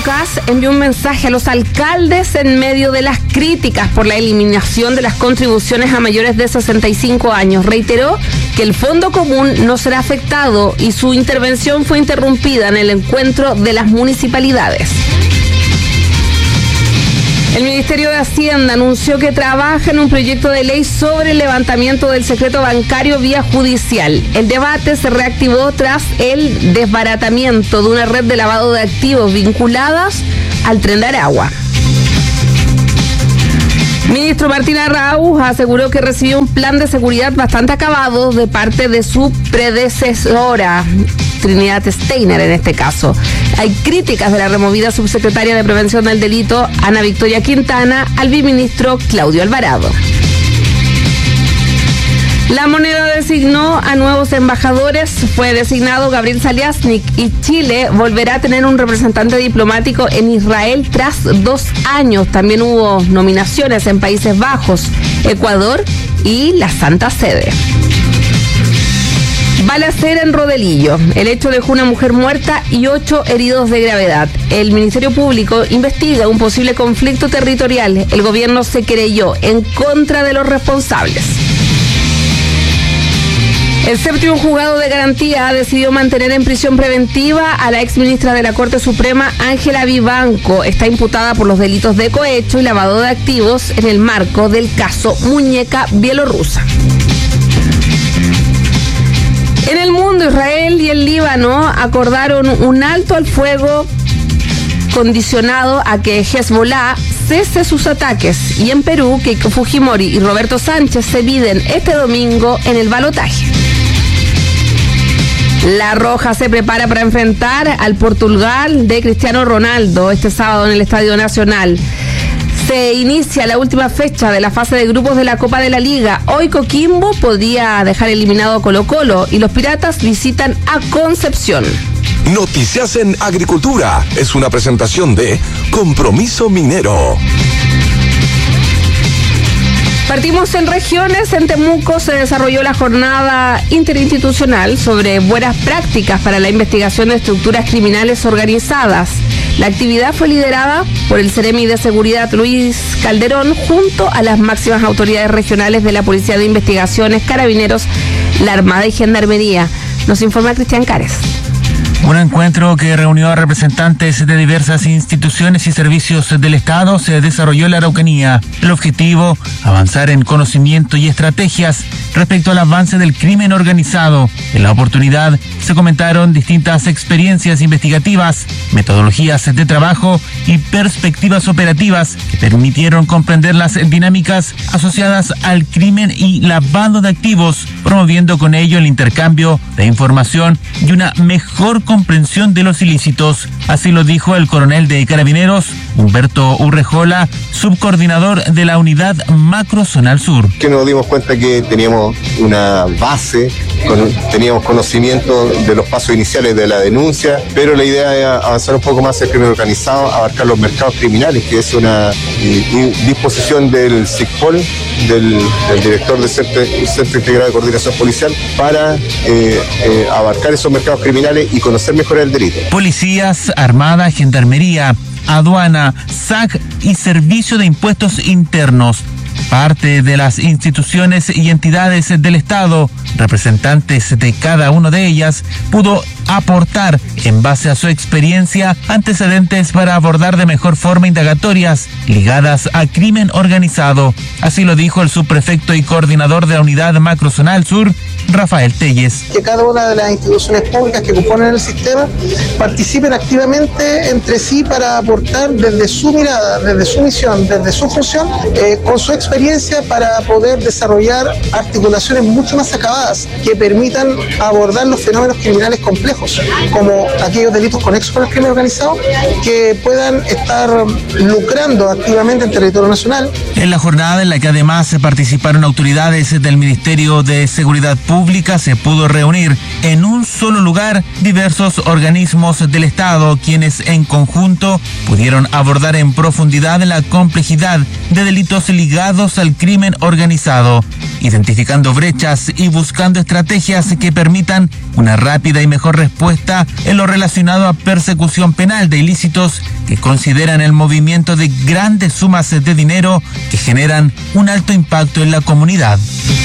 Kast envió un mensaje a los alcaldes en medio de las críticas por la eliminación de las contribuciones a mayores de 65 años. Reiteró que el Fondo Común no será afectado y su intervención fue interrumpida en el encuentro de las municipalidades. El Ministerio de Hacienda anunció que trabaja en un proyecto de ley sobre el levantamiento del secreto bancario vía judicial. El debate se reactivó tras el desbaratamiento de una red de lavado de activos vinculadas al Tren de Aragua. Ministro Martín Arauz aseguró que recibió un plan de seguridad bastante acabado de parte de su predecesora, Trinidad Steiner en este caso. Hay críticas de la removida subsecretaria de Prevención del Delito, Ana Victoria Quintana, al viceministro Claudio Alvarado. La Moneda designó a nuevos embajadores, fue designado Gabriel Saliasnik y Chile volverá a tener un representante diplomático en Israel tras 2 años. También hubo nominaciones en Países Bajos, Ecuador y la Santa Sede. Balacera en Rodelillo. El hecho dejó una mujer muerta y 8 heridos de gravedad. El Ministerio Público investiga un posible conflicto territorial. El gobierno se querelló en contra de los responsables. El 7º juzgado de garantía decidió mantener en prisión preventiva a la exministra de la Corte Suprema, Ángela Vivanco. Está imputada por los delitos de cohecho y lavado de activos en el marco del caso Muñeca Bielorrusa. En el mundo, Israel y el Líbano acordaron un alto al fuego condicionado a que Hezbollah cese sus ataques. Y en Perú, Keiko Fujimori y Roberto Sánchez se miden este domingo en el balotaje. La Roja se prepara para enfrentar al Portugal de Cristiano Ronaldo este sábado en el Estadio Nacional. Se inicia la última fecha de la fase de grupos de la Copa de la Liga. Hoy Coquimbo podría dejar eliminado a Colo-Colo y los Piratas visitan a Concepción. Noticias en Agricultura es una presentación de Compromiso Minero. Partimos en regiones. En Temuco se desarrolló la jornada interinstitucional sobre buenas prácticas para la investigación de estructuras criminales organizadas. La actividad fue liderada por el Ceremi de Seguridad Luis Calderón junto a las máximas autoridades regionales de la Policía de Investigaciones, Carabineros, la Armada y Gendarmería. Nos informa Cristian Cares. Un encuentro que reunió a representantes de diversas instituciones y servicios del Estado se desarrolló en la Araucanía. El objetivo, avanzar en conocimiento y estrategias respecto al avance del crimen organizado. En la oportunidad se comentaron distintas experiencias investigativas, metodologías de trabajo y perspectivas operativas que permitieron comprender las dinámicas asociadas al crimen y lavado de activos, promoviendo con ello el intercambio de información y una mejor comprensión de los ilícitos. Así lo dijo el coronel de Carabineros, Humberto Urrejola, subcoordinador de la unidad Macrozonal Sur. Que nos dimos cuenta que teníamos una base, teníamos conocimiento de los pasos iniciales de la denuncia, pero la idea es avanzar un poco más el crimen organizado, abarcar los mercados criminales, que es una disposición del SICPOL, del director del Centro Integrado de Coordinación Policial, para abarcar esos mercados criminales y conocer mejor el delito. Policías, Armada, Gendarmería, Aduana, SAC y Servicio de Impuestos Internos. Parte de las instituciones y entidades del Estado, representantes de cada una de ellas, pudo aportar, en base a su experiencia, antecedentes para abordar de mejor forma indagatorias ligadas a crimen organizado. Así lo dijo el subprefecto y coordinador de la unidad Macrozonal Sur, Rafael Telles. Que cada una de las instituciones públicas que componen el sistema participen activamente entre sí para aportar desde su mirada, desde su misión, desde su función, con su experiencia para poder desarrollar articulaciones mucho más acabadas que permitan abordar los fenómenos criminales complejos, como aquellos delitos conexos con el crimen organizado, que puedan estar lucrando activamente en territorio nacional. En la jornada, en la que además participaron autoridades del Ministerio de Seguridad Pública, se pudo reunir en un solo lugar diversos organismos del Estado, quienes en conjunto pudieron abordar en profundidad la complejidad de delitos ligados al crimen organizado, identificando brechas y buscando estrategias que permitan una rápida y mejor respuesta respuesta en lo relacionado a persecución penal de ilícitos que consideran el movimiento de grandes sumas de dinero que generan un alto impacto en la comunidad.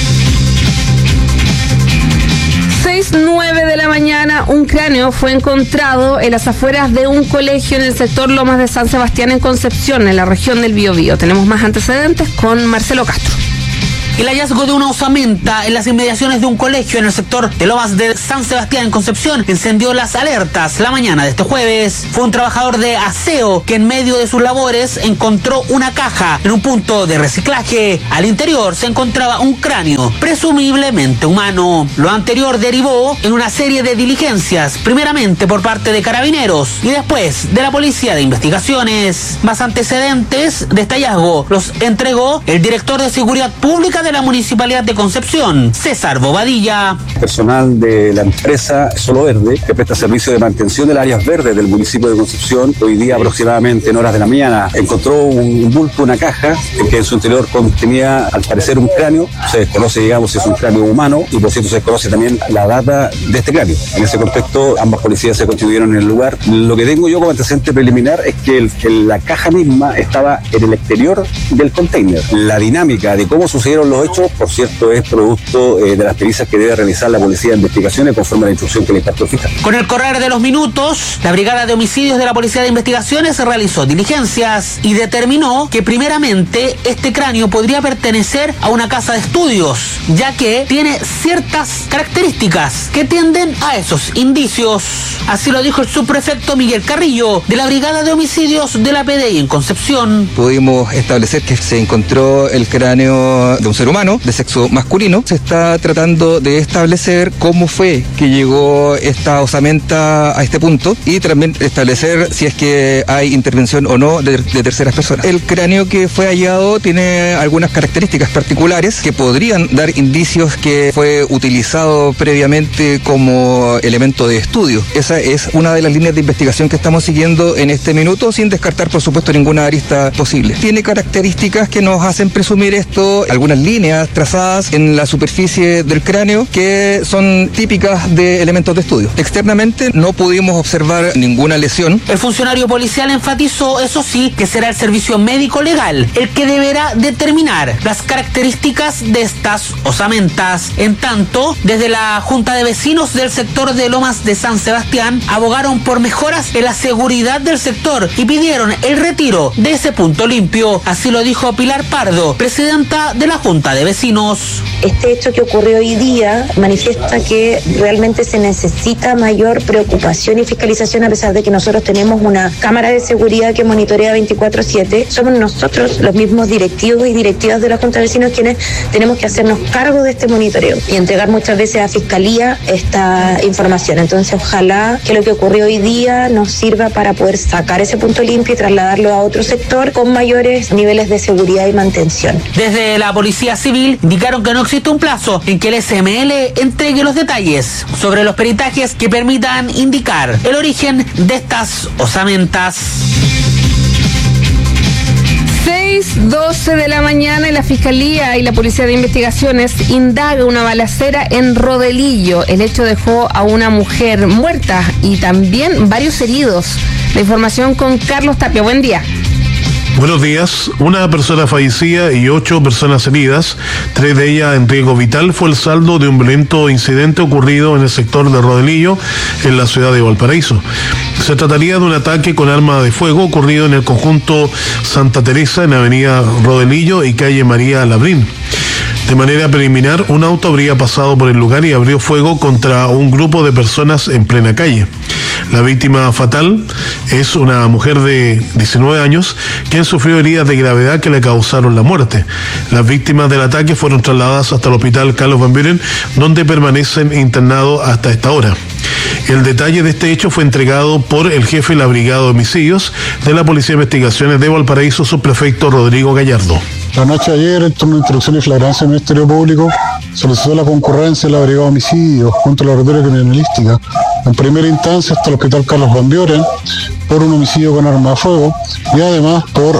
6:09 de la mañana, un cráneo fue encontrado en las afueras de un colegio en el sector Lomas de San Sebastián en Concepción, en la región del Biobío. Tenemos más antecedentes con Marcelo Castro. El hallazgo de una osamenta en las inmediaciones de un colegio en el sector de Lomas de San Sebastián en Concepción encendió las alertas la mañana de este jueves. Fue un trabajador de aseo que en medio de sus labores encontró una caja en un punto de reciclaje. Al interior se encontraba un cráneo, presumiblemente humano. Lo anterior derivó en una serie de diligencias, primeramente por parte de Carabineros y después de la Policía de Investigaciones. Más antecedentes de este hallazgo los entregó el director de Seguridad Pública de la Municipalidad de Concepción, César Bobadilla. Personal de la empresa Solo Verde, que presta servicio de mantención de las áreas verdes del municipio de Concepción, hoy día aproximadamente en horas de la mañana encontró un bulto, una caja, que en su interior contenía al parecer un cráneo. Se desconoce, digamos, si es un cráneo humano, y por cierto se desconoce también la data de este cráneo. En ese contexto, ambas policías se constituyeron en el lugar. Lo que tengo yo como antecedente preliminar es que la caja misma estaba en el exterior del container. La dinámica de cómo sucedieron los hechos, por cierto, es producto de las pericias que debe realizar la Policía de Investigaciones conforme a la instrucción que le impactó el fiscal. Con el correr de los minutos, la Brigada de Homicidios de la Policía de Investigaciones realizó diligencias y determinó que primeramente este cráneo podría pertenecer a una casa de estudios, ya que tiene ciertas características que tienden a esos indicios. Así lo dijo el subprefecto Miguel Carrillo de la Brigada de Homicidios de la PDI en Concepción. Pudimos establecer que se encontró el cráneo de un ser humano de sexo masculino. Se está tratando de establecer cómo fue que llegó esta osamenta a este punto y también establecer si es que hay intervención o no de terceras personas. El cráneo que fue hallado tiene algunas características particulares que podrían dar indicios que fue utilizado previamente como elemento de estudio. Esa es una de las líneas de investigación que estamos siguiendo en este minuto, sin descartar por supuesto ninguna arista posible. Tiene características que nos hacen presumir esto, algunas líneas trazadas en la superficie del cráneo que son típicas de elementos de estudio. Externamente no pudimos observar ninguna lesión. El funcionario policial enfatizó, eso sí, que será el servicio médico legal el que deberá determinar las características de estas osamentas. En tanto, desde la Junta de Vecinos del sector de Lomas de San Sebastián abogaron por mejoras en la seguridad del sector y pidieron el retiro de ese punto limpio. Así lo dijo Pilar Pardo, presidenta de la Junta de Vecinos. Este hecho que ocurrió hoy día manifiesta que realmente se necesita mayor preocupación y fiscalización, a pesar de que nosotros tenemos una cámara de seguridad que monitorea 24/7. Somos nosotros, los mismos directivos y directivas de la Junta de Vecinos, quienes tenemos que hacernos cargo de este monitoreo y entregar muchas veces a Fiscalía esta información. Entonces, ojalá que lo que ocurrió hoy día nos sirva para poder sacar ese punto limpio y trasladarlo a otro sector con mayores niveles de seguridad y mantención. Desde la Policía Civil indicaron que no existe un plazo en que el SML entregue los detalles sobre los peritajes que permitan indicar el origen de estas osamentas. 6:12 de la mañana y la Fiscalía y la Policía de Investigaciones indaga una balacera en Rodelillo. El hecho dejó a una mujer muerta y también varios heridos. La información con Carlos Tapia. Buen día. Buenos días. Una persona fallecida y 8 personas heridas, 3 de ellas en riesgo vital, fue el saldo de un violento incidente ocurrido en el sector de Rodelillo, en la ciudad de Valparaíso. Se trataría de un ataque con arma de fuego ocurrido en el conjunto Santa Teresa, en avenida Rodelillo y calle María Labrín. De manera preliminar, un auto habría pasado por el lugar y abrió fuego contra un grupo de personas en plena calle. La víctima fatal es una mujer de 19 años quien sufrió heridas de gravedad que le causaron la muerte. Las víctimas del ataque fueron trasladadas hasta el hospital Carlos Van Buren, donde permanecen internados hasta esta hora. El detalle de este hecho fue entregado por el jefe de la Brigada de Homicidios de la Policía de Investigaciones de Valparaíso, subprefecto Rodrigo Gallardo. La noche de ayer, en torno a instrucción y flagrancia del Ministerio Público, solicitó la concurrencia de la Brigada de Homicidios junto a la Laboratoria Criminalística, en primera instancia hasta el Hospital Carlos Van Buren, por un homicidio con arma de fuego y además por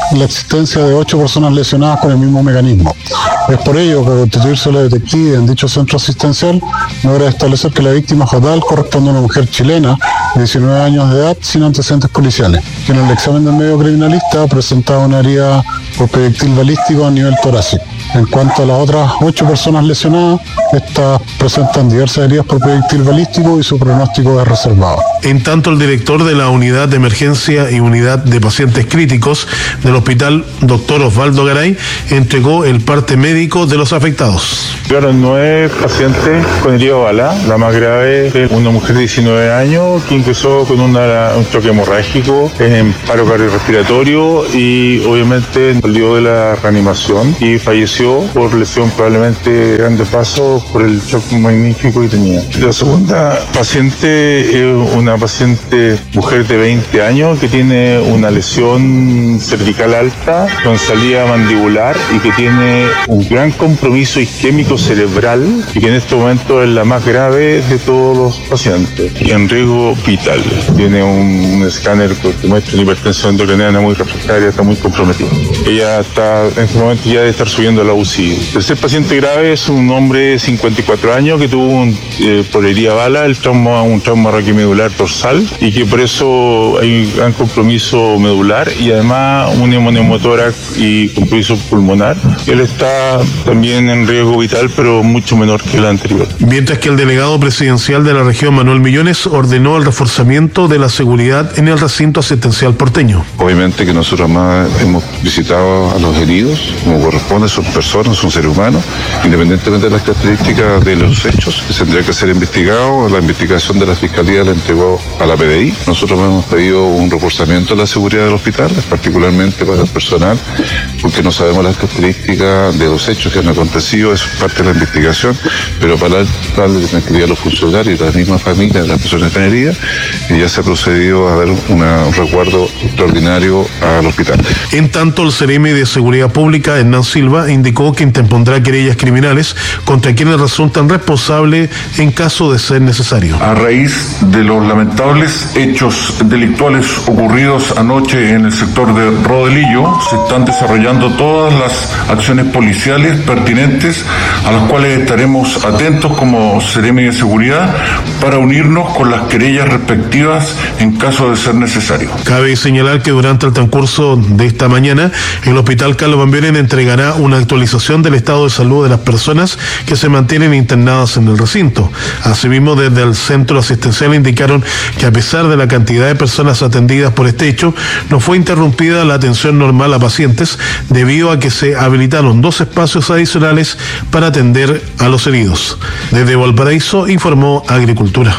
la existencia de 8 personas lesionadas con el mismo mecanismo. Es por ello que constituirse la detective en dicho centro asistencial logra establecer que la víctima fatal corresponde a una mujer chilena de 19 años de edad sin antecedentes policiales, que en el examen del medio criminalista presentaba una herida por proyectil balístico a nivel torácico. En cuanto a las otras 8 personas lesionadas, estas presentan diversas heridas por proyectil balístico y su pronóstico es reservado. En tanto, el director de la Unidad de Emergencia y Unidad de Pacientes Críticos del Hospital Dr. Osvaldo Garay entregó el parte médico de los afectados. Llegaron 9 pacientes con herida de bala. La más grave es una mujer de 19 años que ingresó con un choque hemorrágico en paro cardiorrespiratorio y obviamente salió de la reanimación y falleció por lesión probablemente grande paso por el shock magnífico que tenía. La segunda paciente es una paciente mujer de 20 años que tiene una lesión cervical alta con salida mandibular y que tiene un gran compromiso isquémico cerebral y que en este momento es la más grave de todos los pacientes y en riesgo vital. Tiene un escáner que muestra una hipertensión endocrinal muy refractaria, está muy comprometida. Ella está en este momento ya de estar subiendo a la UCI. El tercer paciente grave es un hombre de 54 años que tuvo por herida bala un trauma raquimedular dorsal y que por eso hay un gran compromiso medular y además un neumotórax y compromiso pulmonar. Él está también en riesgo vital, pero mucho menor que el anterior. Mientras que el delegado presidencial de la región, Manuel Millones, ordenó el reforzamiento de la seguridad en el recinto asistencial porteño. Obviamente que nosotros más hemos visitado a los heridos, como corresponde, son personas, son seres humanos, independientemente de las características de los hechos, que tendría que ser investigado. La investigación de la Fiscalía la entregó a la PDI. Nosotros hemos pedido un reforzamiento de la seguridad del hospital, particularmente para el personal, porque no sabemos las características de los hechos que han acontecido, es parte de la investigación, pero para darle tranquilidad a los funcionarios y a las mismas familias de las personas que están heridas, ya se ha procedido a dar un resguardo extraordinario al hospital. En tanto, el CEREMI de Seguridad Pública, Hernán Silva, indicó que interpondrá querellas criminales contra quienes resultan responsables en caso de ser necesario. A raíz de los lamentables hechos delictuales ocurridos anoche en el sector de Rodelillo, se están desarrollando todas las acciones policiales pertinentes a las cuales estaremos atentos como CEREMI de Seguridad para unirnos con las querellas respectivas en caso de ser necesario. Cabe señalar que durante el transcurso de esta mañana, el Hospital Carlos Van Buren entregará una actualización del estado de salud de las personas que se mantienen internadas en el recinto. Asimismo, desde el centro asistencial indicaron que a pesar de la cantidad de personas atendidas por este hecho, no fue interrumpida la atención normal a pacientes debido a que se habilitaron 2 espacios adicionales para atender a los heridos. Desde Valparaíso informó Agricultura.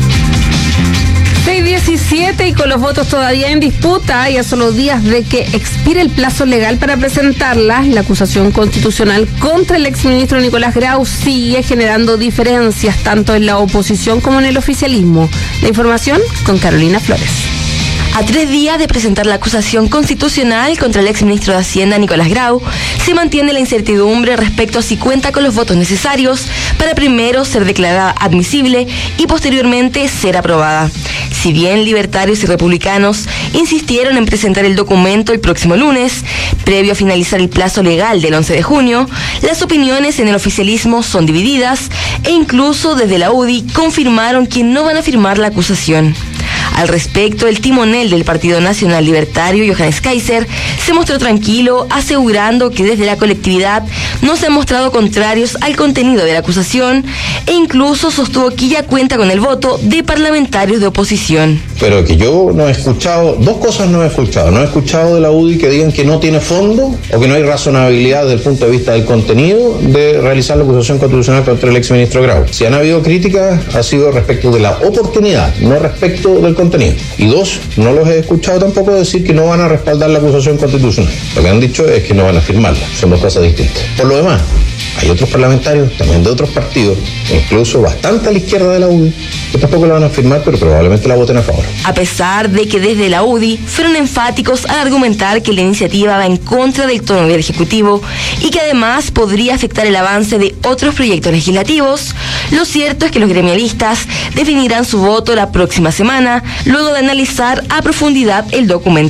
6:17 y con los votos todavía en disputa y a solo días de que expire el plazo legal para presentarla, la acusación constitucional contra el exministro Nicolás Grau sigue generando diferencias tanto en la oposición como en el oficialismo. La información con Carolina Flores. A 3 días de presentar la acusación constitucional contra el exministro de Hacienda, Nicolás Grau, se mantiene la incertidumbre respecto a si cuenta con los votos necesarios para primero ser declarada admisible y posteriormente ser aprobada. Si bien libertarios y republicanos insistieron en presentar el documento el próximo lunes, previo a finalizar el plazo legal del 11 de junio, las opiniones en el oficialismo son divididas e incluso desde la UDI confirmaron que no van a firmar la acusación. Al respecto, el timonel del Partido Nacional Libertario, Johannes Kaiser, se mostró tranquilo, asegurando que desde la colectividad no se han mostrado contrarios al contenido de la acusación e incluso sostuvo que ya cuenta con el voto de parlamentarios de oposición. Pero que yo no he escuchado, 2 cosas no he escuchado. No he escuchado de la UDI que digan que no tiene fondo o que no hay razonabilidad desde el punto de vista del contenido de realizar la acusación constitucional contra el exministro Grau. Si han habido críticas, ha sido respecto de la oportunidad, no respecto del contenido. Y 2, no los he escuchado tampoco decir que no van a respaldar la acusación constitucional. Lo que han dicho es que no van a firmarla. Son 2 cosas distintas. Por lo demás, hay otros parlamentarios, también de otros partidos, incluso bastante a la izquierda de la UDI, que tampoco la van a firmar, pero probablemente la voten a favor. A pesar de que desde la UDI fueron enfáticos al argumentar que la iniciativa va en contra del tono del Ejecutivo y que además podría afectar el avance de otros proyectos legislativos, lo cierto es que los gremialistas definirán su voto la próxima semana, luego de analizar a profundidad el documento.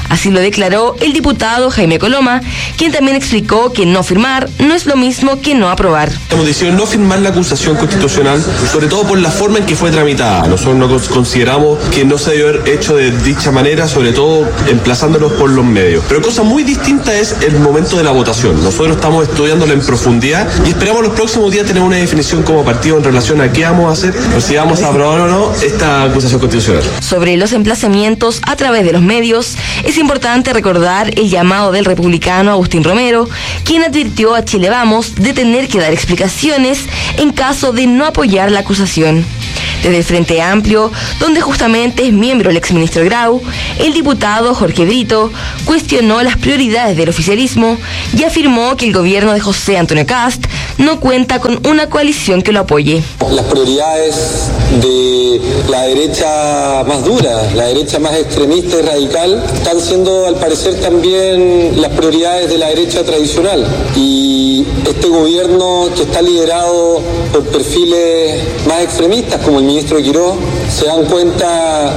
Así lo declaró el diputado Jaime Coloma, quien también explicó que no firmar no es lo mismo que no aprobar. Hemos decidido no firmar la acusación constitucional, sobre todo por la forma en que fue tramitada. Nosotros no consideramos que no se debió haber hecho de dicha manera, sobre todo emplazándonos por los medios. Pero cosa muy distinta es el momento de la votación. Nosotros estamos estudiándola en profundidad y esperamos los próximos días tener una definición como partido en relación a qué vamos a hacer, o si vamos a aprobar o no esta acusación constitucional. Sobre los emplazamientos a través de los medios, es importante recordar el llamado del republicano Agustín Romero, quien advirtió a Chile Vamos de tener que dar explicaciones en caso de no apoyar la acusación. Desde el Frente Amplio, donde justamente es miembro el exministro Grau, el diputado Jorge Brito cuestionó las prioridades del oficialismo y afirmó que el gobierno de José Antonio Kast no cuenta con una coalición que lo apoye. Las prioridades de la derecha más dura, la derecha más extremista y radical, están siendo al parecer también las prioridades de la derecha tradicional. Y este gobierno, que está liderado por perfiles más extremistas como el ministro Quirós, se dan cuenta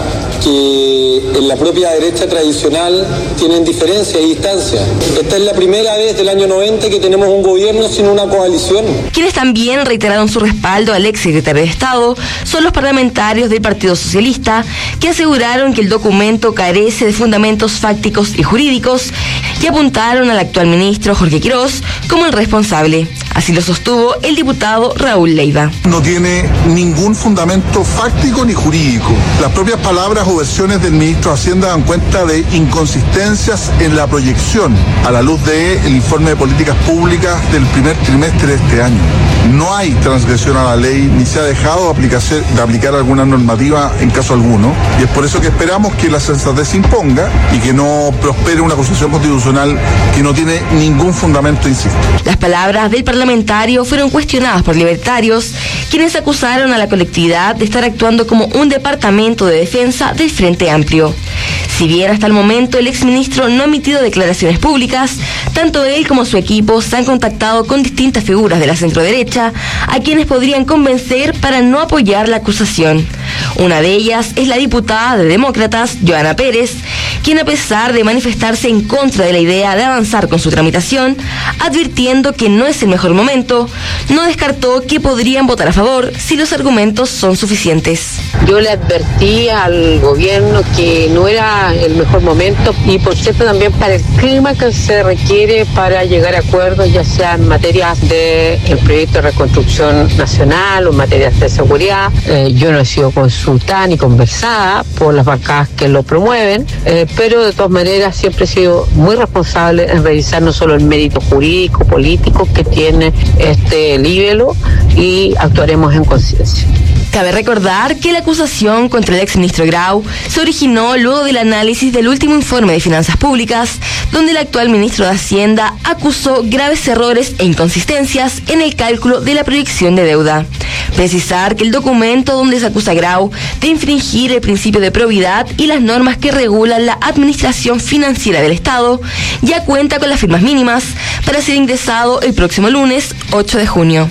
que en la propia derecha tradicional tienen diferencias y distancias. Esta es la primera vez del año 90 que tenemos un gobierno sin una coalición. Quienes también reiteraron su respaldo al exsecretario de Estado son los parlamentarios del Partido Socialista, que aseguraron que el documento carece de fundamentos fácticos y jurídicos y apuntaron al actual ministro Jorge Quirós como el responsable. Así lo sostuvo el diputado Raúl Leiva. No tiene ningún fundamento fáctico ni jurídico. Las propias palabras o versiones del ministro de Hacienda dan cuenta de inconsistencias en la proyección a la luz del informe de políticas públicas del primer trimestre de este año. No hay transgresión a la ley ni se ha dejado de aplicar alguna normativa en caso alguno, y es por eso que esperamos que la sensatez se imponga y que no prospere una acusación constitucional que no tiene ningún fundamento, insisto. Las palabras del parlamentario fueron cuestionadas por libertarios, quienes acusaron a la colectividad de estar actuando como un departamento de defensa del Frente Amplio. Si bien hasta el momento el exministro no ha emitido declaraciones públicas, tanto él como su equipo se han contactado con distintas figuras de la centroderecha, a quienes podrían convencer para no apoyar la acusación. Una de ellas es la diputada de Demócratas, Johanna Pérez, quien, a pesar de manifestarse en contra de la idea de avanzar con su tramitación, advirtiendo que no es el mejor momento, no descartó que podrían votar a favor si los argumentos son suficientes. Yo le advertí al gobierno que no era el mejor momento y, por cierto, también para el clima que se requiere para llegar a acuerdos, ya sea en materias del proyecto de reconstrucción nacional o en materias de seguridad. Yo no he sido consultada ni conversada por las bancadas que lo promueven, pero de todas maneras siempre he sido muy responsable en revisar no solo el mérito jurídico, político que tiene este libelo, y actuaremos en conciencia. Cabe recordar que la acusación contra el exministro Grau se originó luego del análisis del último informe de finanzas públicas, donde el actual ministro de Hacienda acusó graves errores e inconsistencias en el cálculo de la proyección de deuda. Precisar que el documento donde se acusa a Grau de infringir el principio de probidad y las normas que regulan la administración financiera del Estado ya cuenta con las firmas mínimas para ser ingresado el próximo lunes 8 de junio.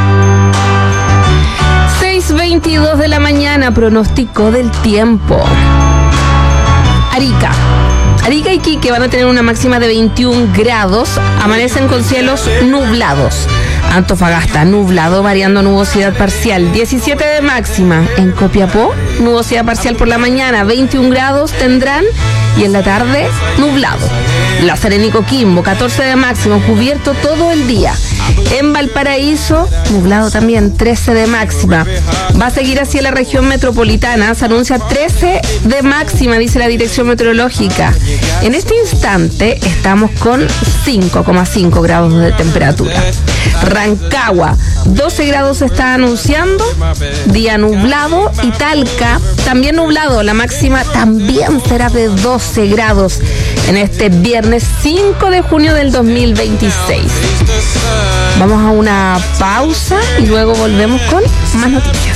6:22 de la mañana, pronóstico del tiempo. Arica y Iquique van a tener una máxima de 21 grados, amanecen con cielos nublados. Antofagasta, nublado, variando nubosidad parcial, 17 de máxima. En Copiapó, nubosidad parcial por la mañana, 21 grados tendrán, y en la tarde, nublado. La Serena y Coquimbo, 14 de máximo, cubierto todo el día. En Valparaíso, nublado también, 13 de máxima. Va a seguir hacia la región metropolitana, se anuncia 13 de máxima, dice la Dirección Meteorológica. En este instante estamos con 5,5 grados de temperatura. Rancagua, 12 grados se está anunciando, día nublado, y Talca, también nublado, la máxima también será de 12 grados en este viernes 5 de junio del 2026. Vamos a una pausa y luego volvemos con más noticias.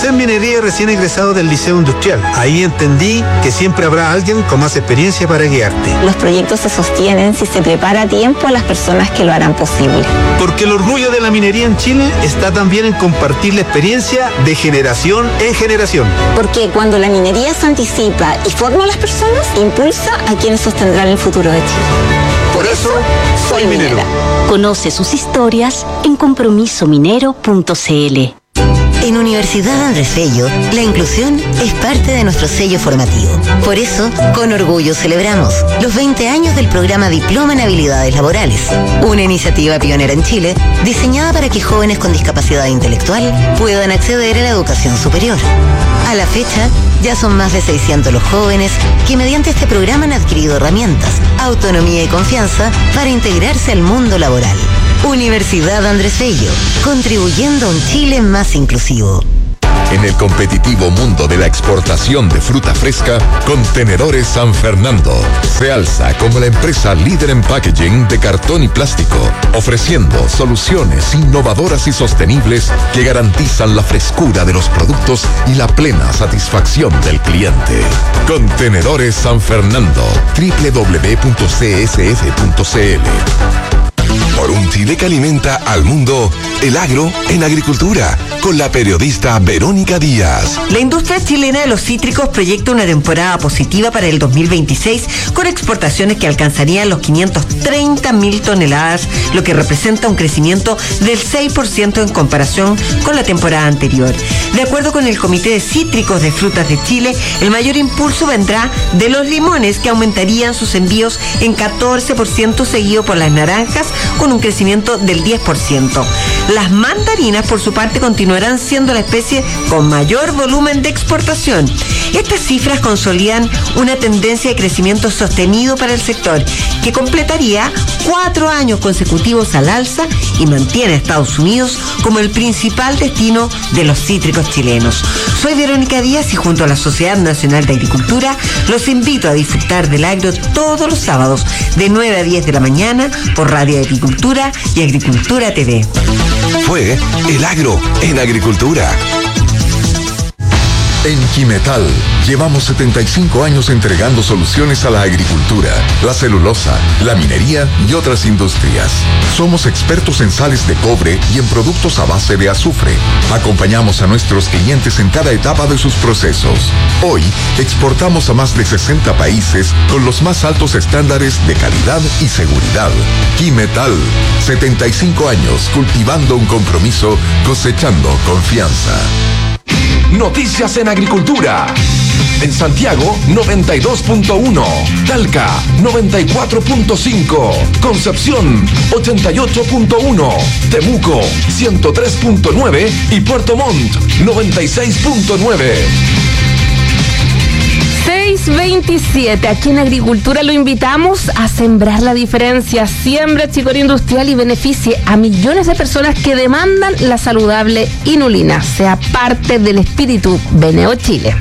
Empecé en minería recién egresado del Liceo Industrial. Ahí entendí que siempre habrá alguien con más experiencia para guiarte. Los proyectos se sostienen si se prepara a tiempo a las personas que lo harán posible. Porque el orgullo de la minería en Chile está también en compartir la experiencia de generación en generación. Porque cuando la minería se anticipa y forma a las personas, impulsa a quienes sostendrán el futuro de Chile. Por eso, soy minero. Conoce sus historias en compromisominero.cl. En Universidad Andrés Bello, la inclusión es parte de nuestro sello formativo. Por eso, con orgullo celebramos los 20 años del programa Diploma en Habilidades Laborales, una iniciativa pionera en Chile diseñada para que jóvenes con discapacidad intelectual puedan acceder a la educación superior. A la fecha, ya son más de 600 los jóvenes que mediante este programa han adquirido herramientas, autonomía y confianza para integrarse al mundo laboral. Universidad Andrés Bello, contribuyendo a un Chile más inclusivo. En el competitivo mundo de la exportación de fruta fresca, Contenedores San Fernando se alza como la empresa líder en packaging de cartón y plástico, ofreciendo soluciones innovadoras y sostenibles que garantizan la frescura de los productos y la plena satisfacción del cliente. Contenedores San Fernando, www.csf.cl. Por un Chile que alimenta al mundo, el agro en agricultura, con la periodista Verónica Díaz. La industria chilena de los cítricos proyecta una temporada positiva para el 2026, con exportaciones que alcanzarían los 530.000 toneladas, lo que representa un crecimiento del 6% en comparación con la temporada anterior. De acuerdo con el Comité de Cítricos de Frutas de Chile, el mayor impulso vendrá de los limones, que aumentarían sus envíos en 14%, seguido por las naranjas, con un crecimiento del 10%. Las mandarinas, por su parte, continuarán siendo la especie con mayor volumen de exportación. Estas cifras consolidan una tendencia de crecimiento sostenido para el sector, que completaría 4 años consecutivos al alza y mantiene a Estados Unidos como el principal destino de los cítricos chilenos. Soy Verónica Díaz y junto a la Sociedad Nacional de Agricultura los invito a disfrutar del agro todos los sábados de 9 a 10 de la mañana por Radio Agricultura y Agricultura TV. Fue el agro en agricultura. En Quimetal llevamos 75 años entregando soluciones a la agricultura, la celulosa, la minería y otras industrias. Somos expertos en sales de cobre y en productos a base de azufre. Acompañamos a nuestros clientes en cada etapa de sus procesos. Hoy exportamos a más de 60 países con los más altos estándares de calidad y seguridad. Quimetal, 75 años cultivando un compromiso, cosechando confianza. Noticias en agricultura. En Santiago, 92.1. Talca, 94.5. Concepción, 88.1. Temuco, 103.9. Y Puerto Montt, 96.9. 6:27. Aquí en Agricultura lo invitamos a sembrar la diferencia. Siembra chicoria industrial y beneficie a millones de personas que demandan la saludable inulina. Sea parte del espíritu Beneo Chile.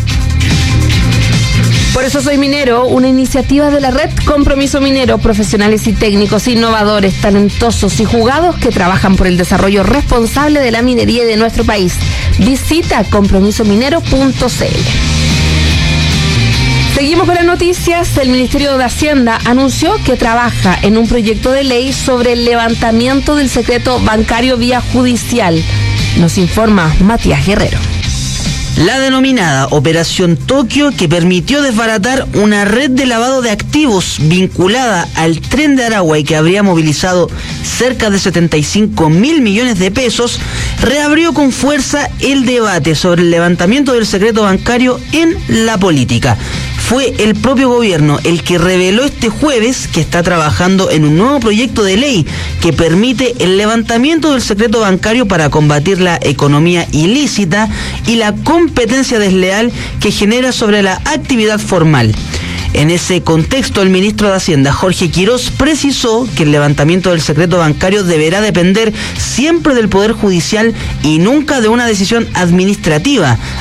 Por eso soy minero, una iniciativa de la red Compromiso Minero, profesionales y técnicos innovadores, talentosos y jugados que trabajan por el desarrollo responsable de la minería de nuestro país. Visita compromisominero.cl. Seguimos con las noticias. El Ministerio de Hacienda anunció que trabaja en un proyecto de ley sobre el levantamiento del secreto bancario vía judicial. Nos informa Matías Guerrero. La denominada Operación Tokio, que permitió desbaratar una red de lavado de activos vinculada al Tren de Aragua y que habría movilizado cerca de 75.000 millones de pesos, reabrió con fuerza el debate sobre el levantamiento del secreto bancario en la política. Fue el propio gobierno el que reveló este jueves que está trabajando en un nuevo proyecto de ley que permite el levantamiento del secreto bancario para combatir la economía ilícita y la competencia desleal que genera sobre la actividad formal. En ese contexto, el ministro de Hacienda, Jorge Quirós, precisó que el levantamiento del secreto bancario deberá depender siempre del Poder Judicial y nunca de una decisión administrativa,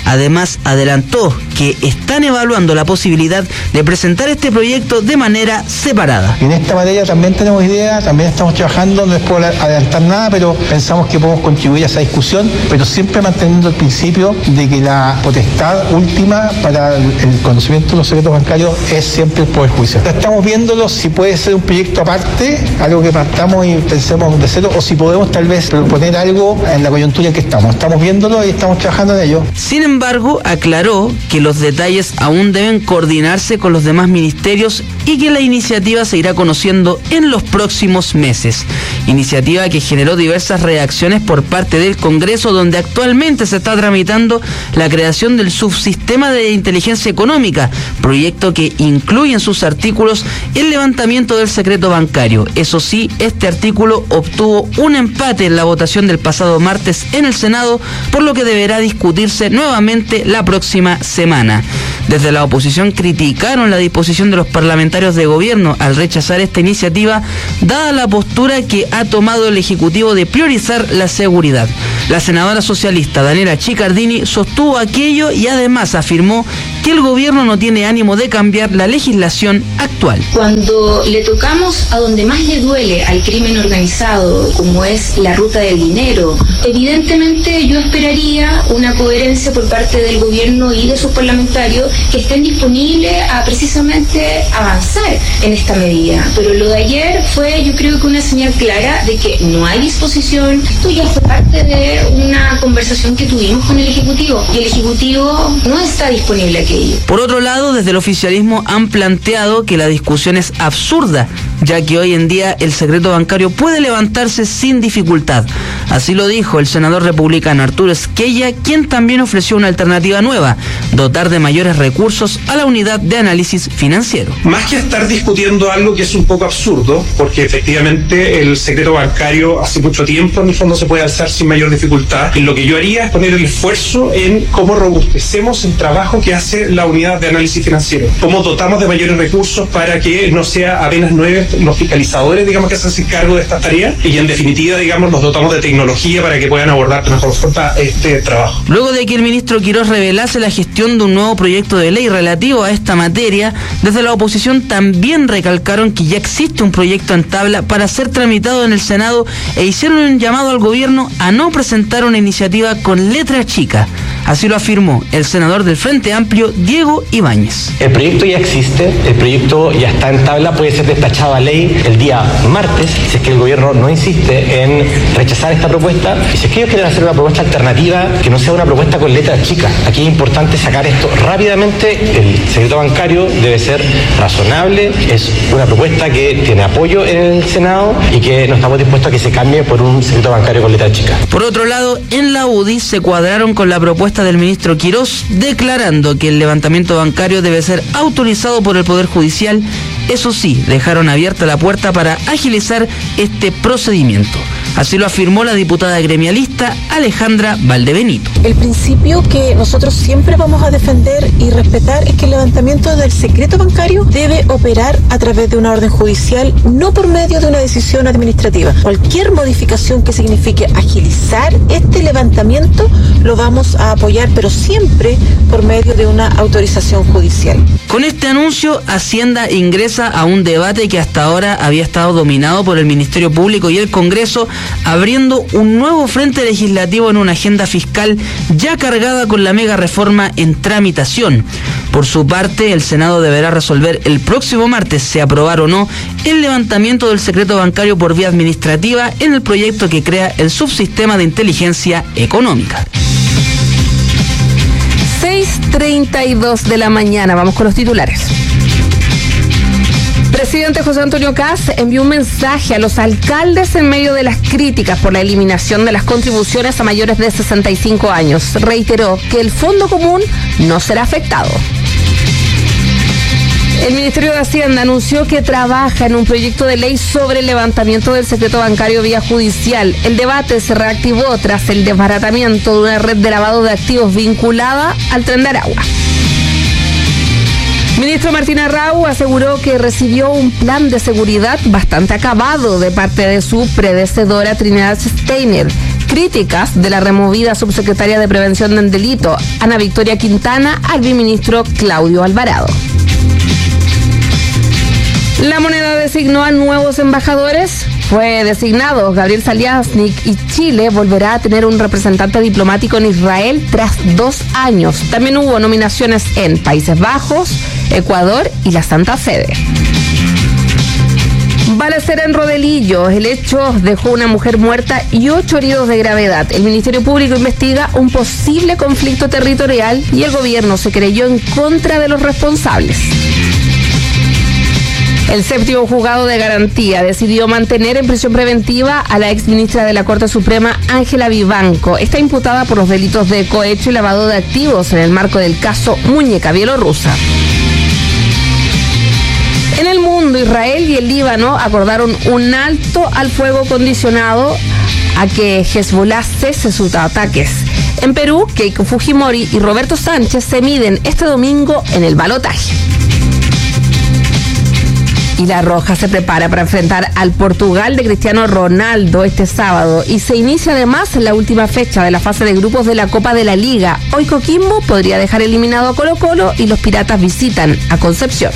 Además, adelantó que están evaluando la posibilidad de presentar este proyecto de manera separada. En esta materia también tenemos ideas, también estamos trabajando, no les puedo adelantar nada, pero pensamos que podemos contribuir a esa discusión, pero siempre manteniendo el principio de que la potestad última para el conocimiento de los secretos bancarios es siempre el Poder Judicial. Estamos viéndolo si puede ser un proyecto aparte, algo que partamos y pensemos de cero, o si podemos tal vez proponer algo en la coyuntura en que estamos. Estamos viéndolo y estamos trabajando en ello. Sin embargo, aclaró que los detalles aún deben coordinarse con los demás ministerios y que la iniciativa se irá conociendo en los próximos meses. Iniciativa que generó diversas reacciones por parte del Congreso, donde actualmente se está tramitando la creación del subsistema de inteligencia económica, proyecto que incluye en sus artículos el levantamiento del secreto bancario. Eso sí, este artículo obtuvo un empate en la votación del pasado martes en el Senado, por lo que deberá discutirse nuevamente la próxima semana. Desde la oposición criticaron la disposición de los parlamentarios de gobierno al rechazar esta iniciativa, dada la postura que ha tomado el Ejecutivo de priorizar la seguridad. La senadora socialista Daniela Chiccardini sostuvo aquello y además afirmó que el gobierno no tiene ánimo de cambiar la legislación actual. Cuando le tocamos a donde más le duele al crimen organizado, como es la ruta del dinero, evidentemente yo esperaría una coherencia por parte del gobierno y de sus parlamentarios que estén disponibles a precisamente avanzar en esta medida. Pero lo de ayer fue, yo creo que una señal clara de que no hay disposición. Esto ya fue parte de una conversación que tuvimos con el Ejecutivo y el Ejecutivo no está disponible aquello. Por otro lado, desde el oficialismo han planteado que la discusión es absurda, ya que hoy en día el secreto bancario puede levantarse sin dificultad. Así lo dijo el senador republicano Arturo Esquella, quien también ofreció una alternativa nueva: dotar de mayores recursos a la unidad de análisis financiero. Más que estar discutiendo algo que es un poco absurdo, porque efectivamente el secreto bancario hace mucho tiempo en el fondo se puede alzar sin mayor dificultad, y lo que yo haría es poner el esfuerzo en cómo robustecemos el trabajo que hace la unidad de análisis financiero, cómo dotamos de mayores recursos para que no sea apenas nueve los fiscalizadores, digamos, que se hacen cargo de estas tareas, y en definitiva, digamos, los dotamos de tecnología para que puedan abordar de mejor forma este trabajo. Luego de que el ministro Quirós revelase la gestión de un nuevo proyecto de ley relativo a esta materia, desde la oposición también recalcaron que ya existe un proyecto en tabla para ser tramitado en el Senado e hicieron un llamado al gobierno a no presentar una iniciativa con letra chica. Así lo afirmó el senador del Frente Amplio, Diego Ibáñez. El proyecto ya existe, el proyecto ya está en tabla, puede ser despachado a ley el día martes, si es que el gobierno no insiste en rechazar esta propuesta, y si es que ellos quieren hacer una propuesta alternativa que no sea una propuesta con letra chica. Aquí es importante sacar esto rápidamente. El secreto bancario debe ser razonable, es una propuesta que tiene apoyo en el Senado y que no estamos dispuestos a que se cambie por un secreto bancario con letra chica. Por otro lado, en la UDI se cuadraron con la propuesta del ministro Quirós, declarando que el levantamiento bancario debe ser autorizado por el Poder Judicial. Eso sí, dejaron abierta la puerta para agilizar este procedimiento. Así lo afirmó la diputada gremialista Alejandra Valdebenito. El principio que nosotros siempre vamos a defender y respetar es que el levantamiento del secreto bancario debe operar a través de una orden judicial, no por medio de una decisión administrativa. Cualquier modificación que signifique agilizar este levantamiento lo vamos a apoyar, pero siempre por medio de una autorización judicial. Con este anuncio, Hacienda ingresa a un debate que hasta ahora había estado dominado por el Ministerio Público y el Congreso, abriendo un nuevo frente legislativo en una agenda fiscal ya cargada con la mega reforma en tramitación. Por su parte, el Senado deberá resolver el próximo martes si aprobar o no el levantamiento del secreto bancario por vía administrativa en el proyecto que crea el subsistema de inteligencia económica. 6:32 de la mañana, vamos con los titulares. Presidente José Antonio Kast envió un mensaje a los alcaldes en medio de las críticas por la eliminación de las contribuciones a mayores de 65 años. Reiteró que el Fondo Común no será afectado. El Ministerio de Hacienda anunció que trabaja en un proyecto de ley sobre el levantamiento del secreto bancario vía judicial. El debate se reactivó tras el desbaratamiento de una red de lavado de activos vinculada al Tren de Aragua. Ministro Martín Arrau aseguró que recibió un plan de seguridad bastante acabado de parte de su predecesora Trinidad Steiner, críticas de la removida subsecretaria de Prevención del Delito, Ana Victoria Quintana, al viceministro Claudio Alvarado. La Moneda designó a nuevos embajadores. Fue designado Gabriel Saliasnik y Chile volverá a tener un representante diplomático en Israel tras 2 años. También hubo nominaciones en Países Bajos, Ecuador y la Santa Sede. Balacera en Rodelillo. El hecho dejó una mujer muerta y 8 heridos de gravedad. El Ministerio Público investiga un posible conflicto territorial y el gobierno se creyó en contra de los responsables. El 7º juzgado de garantía decidió mantener en prisión preventiva a la exministra de la Corte Suprema, Ángela Vivanco. Está imputada por los delitos de cohecho y lavado de activos en el marco del caso Muñeca Bielorrusa. En el mundo, Israel y el Líbano acordaron un alto al fuego condicionado a que Hezbollah cese sus ataques. En Perú, Keiko Fujimori y Roberto Sánchez se miden este domingo en el balotaje. Y la Roja se prepara para enfrentar al Portugal de Cristiano Ronaldo este sábado. Y se inicia además la última fecha de la fase de grupos de la Copa de la Liga. Hoy Coquimbo podría dejar eliminado a Colo-Colo y los Piratas visitan a Concepción.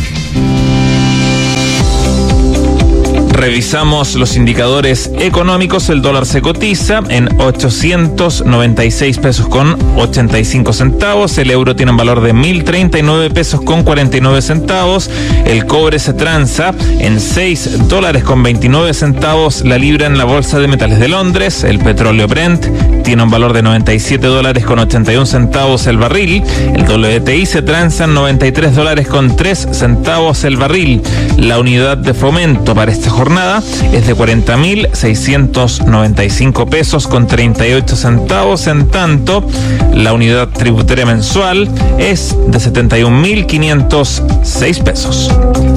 Revisamos los indicadores económicos. El dólar se cotiza en 896 pesos con 85 centavos. El euro tiene un valor de 1.039 pesos con 49 centavos. El cobre se transa en 6 dólares con 29 centavos la libra en la Bolsa de Metales de Londres. El petróleo Brent tiene un valor de 97 dólares con 81 centavos el barril. El WTI se transa en 93 dólares con 3 centavos el barril. La unidad de fomento para esta jornada es de 40.695 pesos con 38 centavos. En tanto, la unidad tributaria mensual es de 71.506 pesos.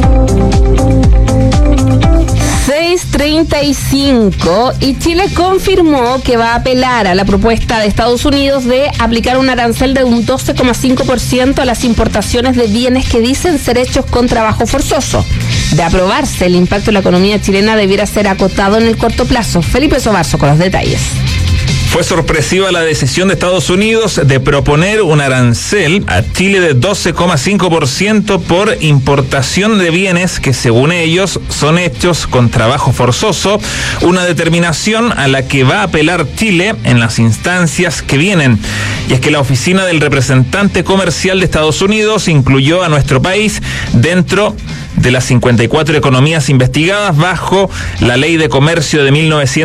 6:35 y Chile confirmó que va a apelar a la propuesta de Estados Unidos de aplicar un arancel de un 12,5% a las importaciones de bienes que dicen ser hechos con trabajo forzoso. De aprobarse, el impacto en la economía chilena debiera ser acotado en el corto plazo. Felipe Sobarzo con los detalles. Fue sorpresiva la decisión de Estados Unidos de proponer un arancel a Chile de 12,5% por importación de bienes que, según ellos, son hechos con trabajo forzoso, una determinación a la que va a apelar Chile en las instancias que vienen. Y es que la oficina del representante comercial de Estados Unidos incluyó a nuestro país dentro de las 54 economías investigadas bajo la Ley de Comercio de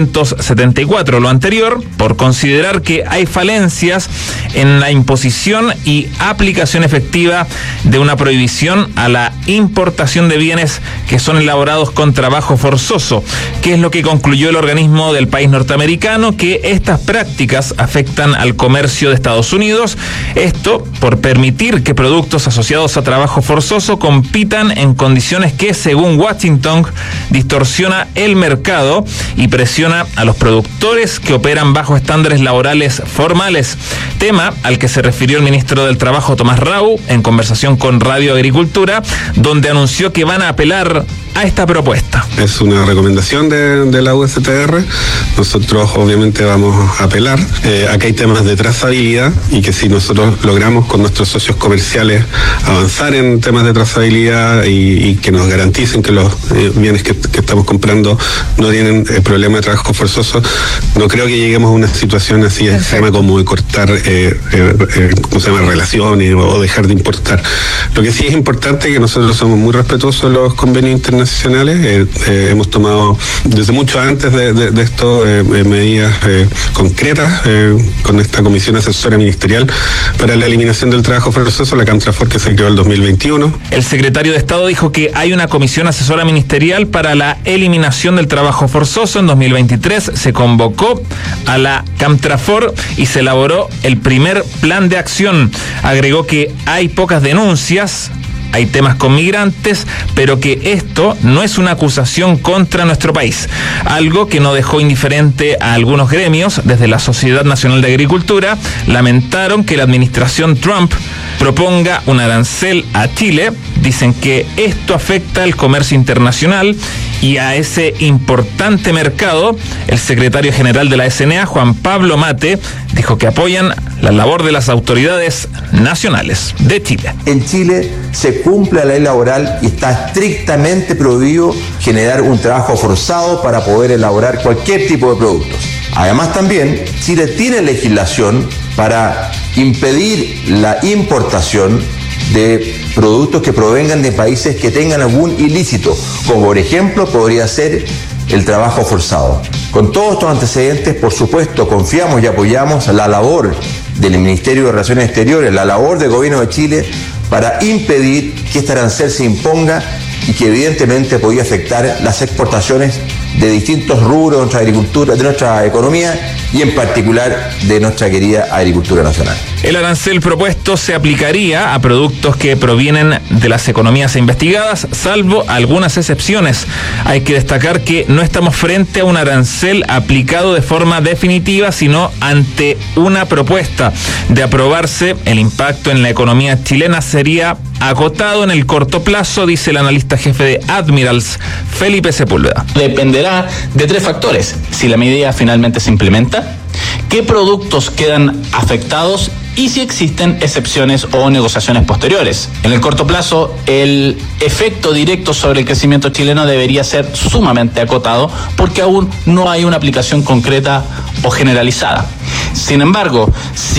1974. Lo anterior, por considerar que hay falencias en la imposición y aplicación efectiva de una prohibición a la importación de bienes que son elaborados con trabajo forzoso, que es lo que concluyó el organismo del país norteamericano, que estas prácticas afectan al comercio de Estados Unidos. Esto por permitir que productos asociados a trabajo forzoso compitan en condiciones que, según Washington, distorsiona el mercado y presiona a los productores que operan bajo estándares laborales formales, tema al que se refirió el ministro del Trabajo, Tomás Rau, en conversación con Radio Agricultura, donde anunció que van a apelar a esta propuesta. Es una recomendación de la USTR. Nosotros obviamente vamos a apelar. Acá hay temas de trazabilidad y que si nosotros logramos con nuestros socios comerciales avanzar en temas de trazabilidad y que nos garanticen que los bienes que estamos comprando no tienen problema de trabajo forzoso, no creo que lleguemos a una situación así extrema como de cortar relaciones o dejar de importar. Lo que sí es importante es que nosotros somos muy respetuosos de los convenios internacionales. Hemos tomado desde mucho antes de esto medidas concretas con esta comisión asesora ministerial para la eliminación del trabajo forzoso, la CAMTRAFOR, que se creó en el 2021. El secretario de Estado dijo que hay una comisión asesora ministerial para la eliminación del trabajo forzoso. En 2023 se convocó a la CAMTRAFOR y se elaboró el primer plan de acción. Agregó que hay pocas denuncias hay temas con migrantes, pero que esto no es una acusación contra nuestro país. Algo que no dejó indiferente a algunos gremios. Desde la Sociedad Nacional de Agricultura lamentaron que la administración Trump proponga un arancel a Chile. Dicen que esto afecta al comercio internacional y a ese importante mercado. El secretario general de la SNA, Juan Pablo Mate, dijo que apoyan la labor de las autoridades nacionales de Chile. En Chile se cumple la ley laboral y está estrictamente prohibido generar un trabajo forzado para poder elaborar cualquier tipo de productos. Además también Chile tiene legislación para impedir la importación de productos que provengan de países que tengan algún ilícito, como por ejemplo podría ser el trabajo forzado. Con todos estos antecedentes, por supuesto, confiamos y apoyamos la labor del Ministerio de Relaciones Exteriores, la labor del Gobierno de Chile para impedir que este arancel se imponga y que evidentemente podría afectar las exportaciones de distintos rubros de nuestra agricultura, de nuestra economía y en particular de nuestra querida agricultura nacional. El arancel propuesto se aplicaría a productos que provienen de las economías investigadas, salvo algunas excepciones. Hay que destacar que no estamos frente a un arancel aplicado de forma definitiva, sino ante una propuesta. De aprobarse, el impacto en la economía chilena sería acotado en el corto plazo, dice el analista jefe de Admirals, Felipe Sepúlveda. Dependerá de 3 factores. Si la medida finalmente se implementa, qué productos quedan afectados y si existen excepciones o negociaciones posteriores. En el corto plazo, el efecto directo sobre el crecimiento chileno debería ser sumamente acotado porque aún no hay una aplicación concreta o generalizada. Sin embargo,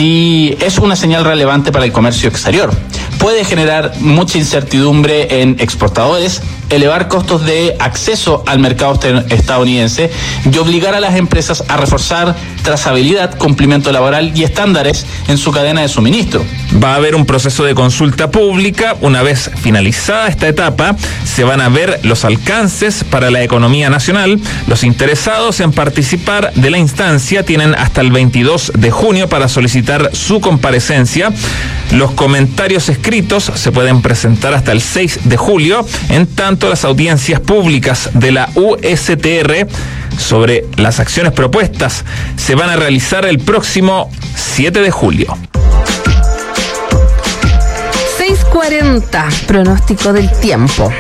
si es una señal relevante para el comercio exterior, puede generar mucha incertidumbre en exportadores, elevar costos de acceso al mercado estadounidense y obligar a las empresas a reforzar trazabilidad, cumplimiento laboral y estándares en su cadena de suministro. Va a haber un proceso de consulta pública. Una vez finalizada esta etapa, se van a ver los alcances para la economía nacional. Los interesados en participar de la instancia tienen hasta el 22 de junio para solicitar su comparecencia. Los comentarios escritos se pueden presentar hasta el 6 de julio. En tanto, las audiencias públicas de la USTR sobre las acciones propuestas se van a realizar el próximo 7 de julio. 6:40, pronóstico del tiempo.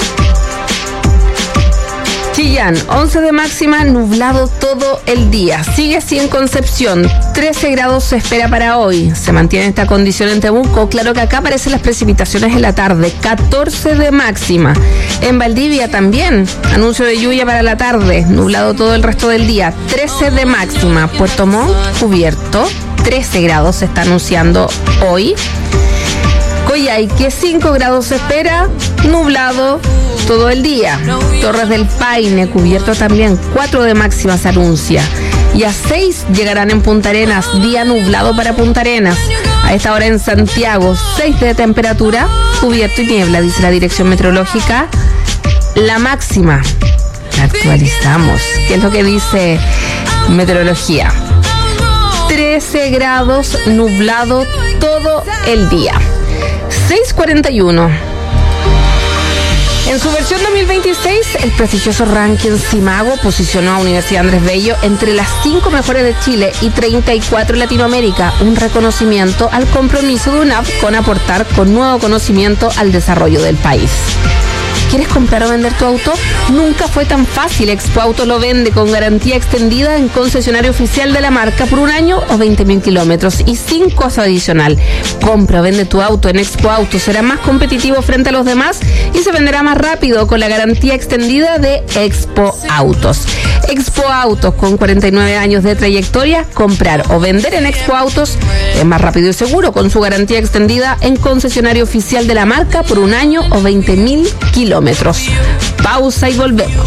Chillán, 11 de máxima, nublado todo el día. Sigue así en Concepción, 13 grados se espera para hoy. Se mantiene esta condición en Temuco. Claro que acá aparecen las precipitaciones en la tarde, 14 de máxima. En Valdivia también, anuncio de lluvia para la tarde, nublado todo el resto del día, 13 de máxima. Puerto Montt, cubierto, 13 grados se está anunciando hoy. Coyhaique, 5 grados se espera, nublado todo el día. Torres del Paine, cubierto también, 4 de máxima se anuncia. Y a 6 llegarán en Punta Arenas, día nublado para Punta Arenas. A esta hora en Santiago, 6 de temperatura, cubierto y niebla, dice la dirección meteorológica. La máxima, la actualizamos. ¿Qué es lo que dice meteorología? 13 grados, nublado todo el día. 6:41. En su versión 2026, el prestigioso ranking Simago posicionó a Universidad Andrés Bello entre las 5 mejores de Chile y 34 en Latinoamérica, un reconocimiento al compromiso de UNAV con aportar con nuevo conocimiento al desarrollo del país. ¿Quieres comprar o vender tu auto? Nunca fue tan fácil. Expo Auto lo vende con garantía extendida en concesionario oficial de la marca por 1 año o 20.000 kilómetros y sin costo adicional. Compra o vende tu auto en Expo Auto. Será más competitivo frente a los demás y se venderá más rápido con la garantía extendida de Expo Autos. Expo Autos, con 49 años de trayectoria, comprar o vender en Expo Autos es más rápido y seguro con su garantía extendida en concesionario oficial de la marca por 1 año o 20.000 kilómetros. Pausa y volvemos.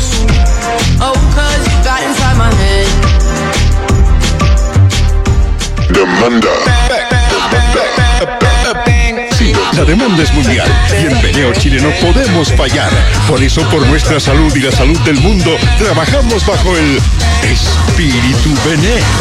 Demanda. Sí, la demanda es mundial y en Beneo Chile no podemos fallar. Por eso, por nuestra salud y la salud del mundo, trabajamos bajo el espíritu Beneo.